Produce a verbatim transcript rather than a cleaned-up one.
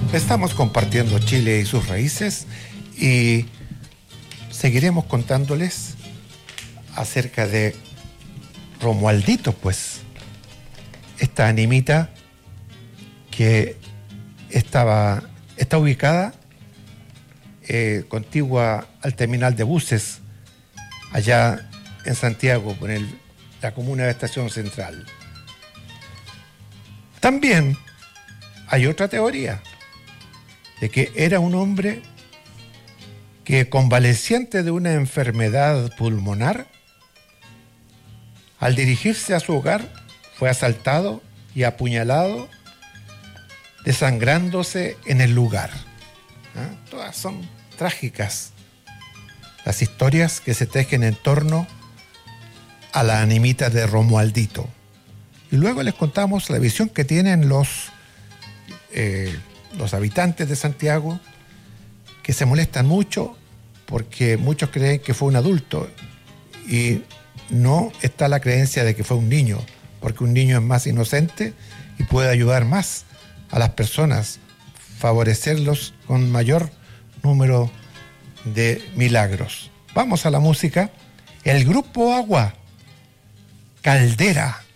Estamos compartiendo Chile y sus raíces y seguiremos contándoles acerca de Romualdito, pues, esta animita que estaba, está ubicada eh, contigua al terminal de buses, allá en Santiago, con el, la comuna de Estación Central. También hay otra teoría de que era un hombre que, convaleciente de una enfermedad pulmonar, al dirigirse a su hogar fue asaltado y apuñalado, desangrándose en el lugar. ¿Ah? Todas son trágicas las historias que se tejen en torno a la animita de Romualdito. Y luego les contamos la visión que tienen los, eh, los habitantes de Santiago, que se molestan mucho porque muchos creen que fue un adulto y no está la creencia de que fue un niño, porque un niño es más inocente y puede ayudar más a las personas, favorecerlos con mayor número de milagros. Vamos a la música. El grupo Agua, Caldera.